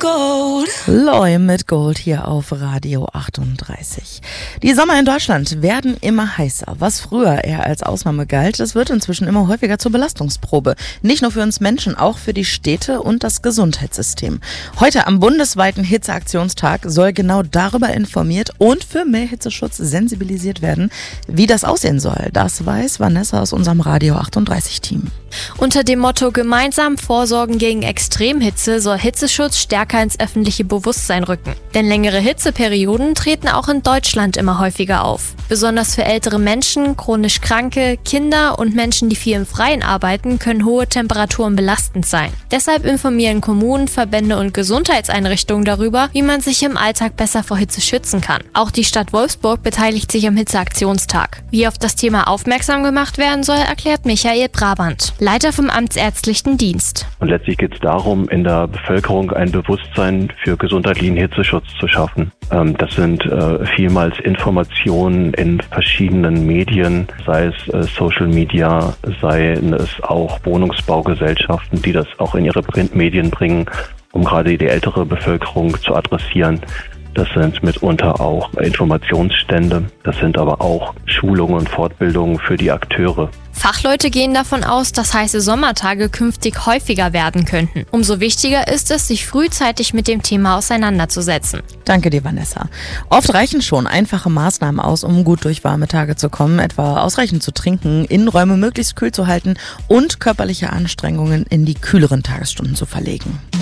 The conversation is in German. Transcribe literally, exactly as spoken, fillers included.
Gold. Loy mit Gold hier auf Radio achtunddreißig. Die Sommer in Deutschland werden immer heißer. Was früher eher als Ausnahme galt, das wird inzwischen immer häufiger zur Belastungsprobe. Nicht nur für uns Menschen, auch für die Städte und das Gesundheitssystem. Heute am bundesweiten Hitzeaktionstag soll genau darüber informiert und für mehr Hitzeschutz sensibilisiert werden, wie das aussehen soll. Das weiß Vanessa aus unserem Radio achtunddreißig-Team. Unter dem Motto Gemeinsam vorsorgen gegen Extremhitze soll Hitzeschutz stärker ins öffentliche Bewusstsein rücken. Denn längere Hitzeperioden treten auch in Deutschland immer häufiger auf. Besonders für ältere Menschen, chronisch Kranke, Kinder und Menschen, die viel im Freien arbeiten, können hohe Temperaturen belastend sein. Deshalb informieren Kommunen, Verbände und Gesundheitseinrichtungen darüber, wie man sich im Alltag besser vor Hitze schützen kann. Auch die Stadt Wolfsburg beteiligt sich am Hitzeaktionstag. Wie auf das Thema aufmerksam gemacht werden soll, erklärt Michael Brabant, Leiter vom Amtsärztlichen Dienst. Und letztlich geht es darum, in der Bevölkerung ein Bewusstsein für gesundheitlichen Hitzeschutz zu schaffen. Ähm, das sind äh, vielmals Informationen in verschiedenen Medien, sei es äh, Social Media, seien es auch Wohnungsbaugesellschaften, die das auch in ihre Printmedien bringen, um gerade die ältere Bevölkerung zu adressieren. Das sind mitunter auch Informationsstände, das sind aber auch Schulungen und Fortbildungen für die Akteure. Fachleute gehen davon aus, dass heiße Sommertage künftig häufiger werden könnten. Umso wichtiger ist es, sich frühzeitig mit dem Thema auseinanderzusetzen. Danke dir, Vanessa. Oft reichen schon einfache Maßnahmen aus, um gut durch warme Tage zu kommen, etwa ausreichend zu trinken, Innenräume möglichst kühl zu halten und körperliche Anstrengungen in die kühleren Tagesstunden zu verlegen.